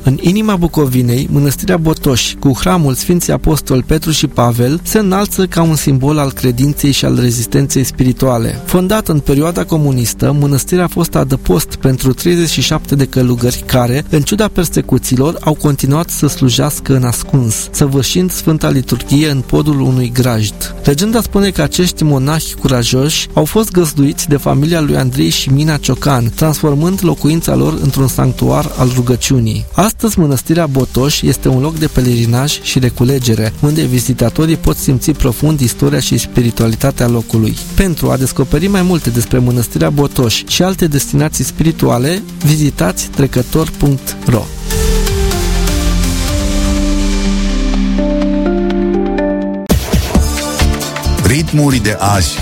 În inima Bucovinei, Mănăstirea Botoș, cu hramul Sfinții Apostoli Petru și Pavel, se înalță ca un simbol al credinței și al rezistenței spirituale. Fondată în perioada comunistă, mănăstirea a fost adăpost pentru 37 de călugări care, în ciuda persecuțiilor, au continuat să slujească în ascuns, săvârșind Sfânta Liturghie în podul unui grajd. Legenda spune că acești monahi curajoși au fost găzduiți de familia lui Andrei și Mina Ciocan, transformând locuința lor într-un sanctuar al rugăciunii. Astăzi, Mănăstirea Botoș este un loc de pelerinaj și reculegere, unde vizitatorii pot simți profund istoria și spiritualitatea locului. Pentru a descoperi mai multe despre Mănăstirea Botoș și alte destinații spirituale, vizitați trecător.ro. Ritmuri de azi